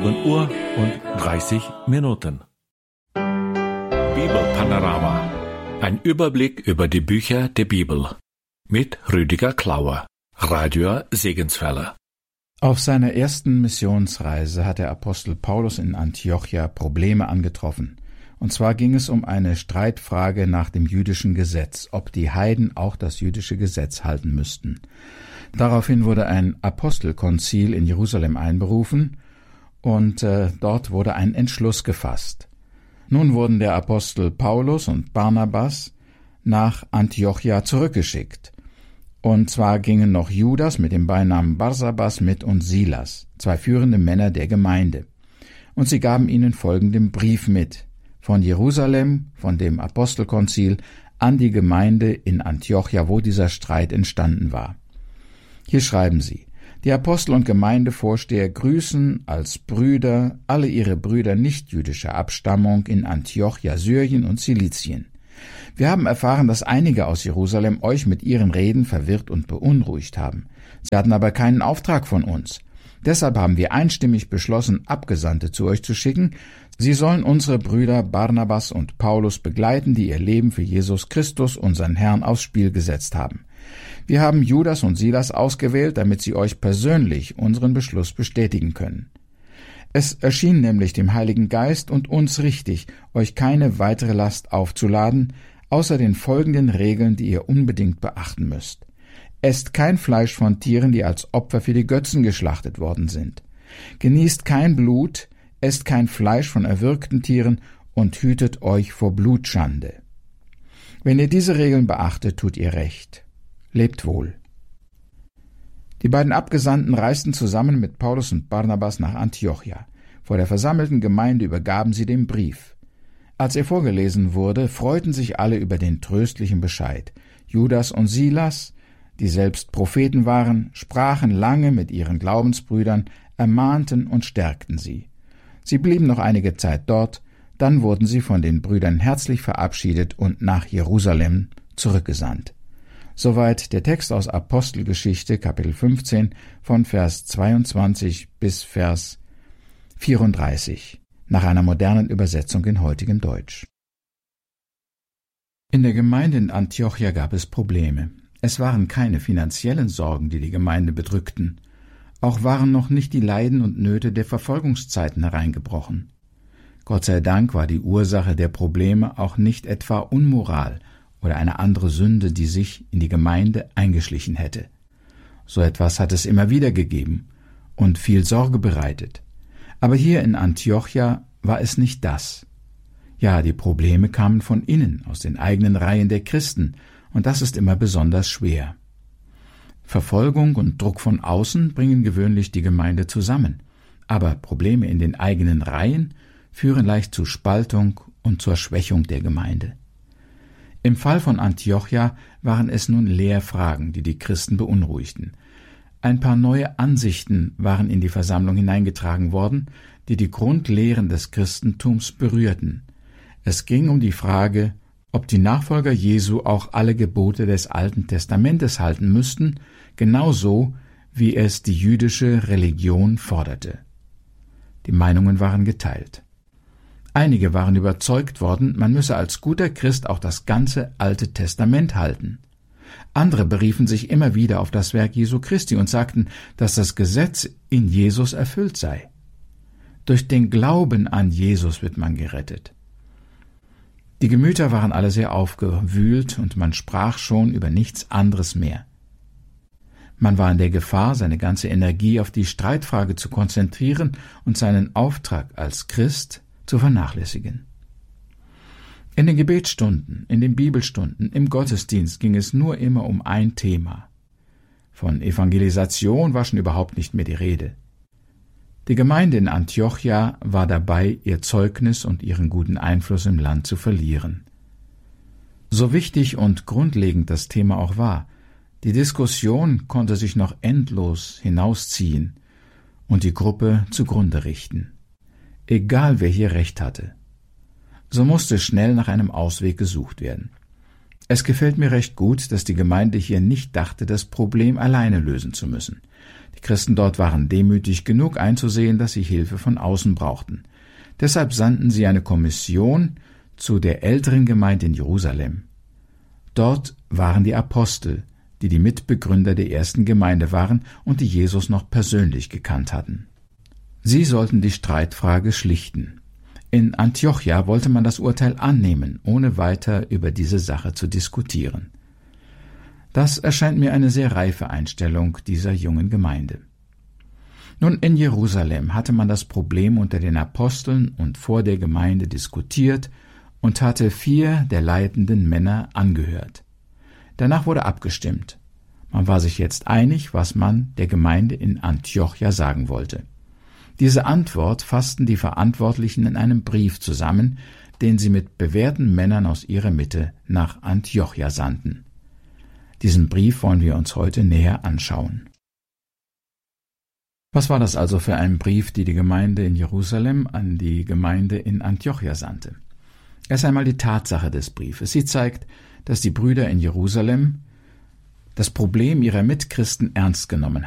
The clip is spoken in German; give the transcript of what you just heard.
Uhr und 30 Minuten. Bibelpanorama. Ein Überblick über die Bücher der Bibel. Mit Rüdiger Klauer, Radio Segenswelle. Auf seiner ersten Missionsreise hat der Apostel Paulus in Antiochia Probleme angetroffen. Und zwar ging es um eine Streitfrage nach dem jüdischen Gesetz, ob die Heiden auch das jüdische Gesetz halten müssten. Daraufhin wurde ein Apostelkonzil in Jerusalem einberufen und dort wurde ein Entschluss gefasst. Nun wurden der Apostel Paulus und Barnabas nach Antiochia zurückgeschickt. Und zwar gingen noch Judas mit dem Beinamen Barsabas mit und Silas, zwei führende Männer der Gemeinde. Und sie gaben ihnen folgenden Brief mit, von Jerusalem, von dem Apostelkonzil, an die Gemeinde in Antiochia, wo dieser Streit entstanden war. Hier schreiben sie: Die Apostel und Gemeindevorsteher grüßen als Brüder alle ihre Brüder nichtjüdischer Abstammung in Antiochia, Syrien und Silizien. Wir haben erfahren, dass einige aus Jerusalem euch mit ihren Reden verwirrt und beunruhigt haben. Sie hatten aber keinen Auftrag von uns. Deshalb haben wir einstimmig beschlossen, Abgesandte zu euch zu schicken. Sie sollen unsere Brüder Barnabas und Paulus begleiten, die ihr Leben für Jesus Christus, unseren Herrn, aufs Spiel gesetzt haben. Wir haben Judas und Silas ausgewählt, damit sie euch persönlich unseren Beschluss bestätigen können. Es erschien nämlich dem Heiligen Geist und uns richtig, euch keine weitere Last aufzuladen, außer den folgenden Regeln, die ihr unbedingt beachten müsst. Esst kein Fleisch von Tieren, die als Opfer für die Götzen geschlachtet worden sind. Genießt kein Blut, esst kein Fleisch von erwürgten Tieren und hütet euch vor Blutschande. Wenn ihr diese Regeln beachtet, tut ihr recht. Lebt wohl. Die beiden Abgesandten reisten zusammen mit Paulus und Barnabas nach Antiochia. Vor der versammelten Gemeinde übergaben sie den Brief. Als er vorgelesen wurde, freuten sich alle über den tröstlichen Bescheid. Judas und Silas, die selbst Propheten waren, sprachen lange mit ihren Glaubensbrüdern, ermahnten und stärkten sie. Sie blieben noch einige Zeit dort, dann wurden sie von den Brüdern herzlich verabschiedet und nach Jerusalem zurückgesandt. Soweit der Text aus Apostelgeschichte, Kapitel 15, von Vers 22 bis Vers 34, nach einer modernen Übersetzung in heutigem Deutsch. In der Gemeinde in Antiochia gab es Probleme. Es waren keine finanziellen Sorgen, die die Gemeinde bedrückten. Auch waren noch nicht die Leiden und Nöte der Verfolgungszeiten hereingebrochen. Gott sei Dank war die Ursache der Probleme auch nicht etwa Unmoral oder eine andere Sünde, die sich in die Gemeinde eingeschlichen hätte. So etwas hat es immer wieder gegeben und viel Sorge bereitet. Aber hier in Antiochia war es nicht das. Ja, die Probleme kamen von innen, aus den eigenen Reihen der Christen, und das ist immer besonders schwer. Verfolgung und Druck von außen bringen gewöhnlich die Gemeinde zusammen, aber Probleme in den eigenen Reihen führen leicht zu Spaltung und zur Schwächung der Gemeinde. Im Fall von Antiochia waren es nun Lehrfragen, die die Christen beunruhigten. Ein paar neue Ansichten waren in die Versammlung hineingetragen worden, die die Grundlehren des Christentums berührten. Es ging um die Frage, ob die Nachfolger Jesu auch alle Gebote des Alten Testamentes halten müssten, genauso wie es die jüdische Religion forderte. Die Meinungen waren geteilt. Einige waren überzeugt worden, man müsse als guter Christ auch das ganze Alte Testament halten. Andere beriefen sich immer wieder auf das Werk Jesu Christi und sagten, dass das Gesetz in Jesus erfüllt sei. Durch den Glauben an Jesus wird man gerettet. Die Gemüter waren alle sehr aufgewühlt und man sprach schon über nichts anderes mehr. Man war in der Gefahr, seine ganze Energie auf die Streitfrage zu konzentrieren und seinen Auftrag als Christ zu vernachlässigen. In den Gebetsstunden, in den Bibelstunden, im Gottesdienst ging es nur immer um ein Thema. Von Evangelisation war schon überhaupt nicht mehr die Rede. Die Gemeinde in Antiochia war dabei, ihr Zeugnis und ihren guten Einfluss im Land zu verlieren. So wichtig und grundlegend das Thema auch war, die Diskussion konnte sich noch endlos hinausziehen und die Gruppe zugrunde richten. Egal wer hier Recht hatte. So musste schnell nach einem Ausweg gesucht werden. Es gefällt mir recht gut, dass die Gemeinde hier nicht dachte, das Problem alleine lösen zu müssen. Die Christen dort waren demütig genug einzusehen, dass sie Hilfe von außen brauchten. Deshalb sandten sie eine Kommission zu der älteren Gemeinde in Jerusalem. Dort waren die Apostel, die die Mitbegründer der ersten Gemeinde waren und die Jesus noch persönlich gekannt hatten. Sie sollten die Streitfrage schlichten. In Antiochia wollte man das Urteil annehmen, ohne weiter über diese Sache zu diskutieren. Das erscheint mir eine sehr reife Einstellung dieser jungen Gemeinde. Nun, in Jerusalem hatte man das Problem unter den Aposteln und vor der Gemeinde diskutiert und hatte 4 der leitenden Männer angehört. Danach wurde abgestimmt. Man war sich jetzt einig, was man der Gemeinde in Antiochia sagen wollte. Diese Antwort fassten die Verantwortlichen in einem Brief zusammen, den sie mit bewährten Männern aus ihrer Mitte nach Antiochia sandten. Diesen Brief wollen wir uns heute näher anschauen. Was war das also für ein Brief, die Gemeinde in Jerusalem an die Gemeinde in Antiochia sandte? Erst einmal die Tatsache des Briefes. Sie zeigt, dass die Brüder in Jerusalem das Problem ihrer Mitchristen ernst genommen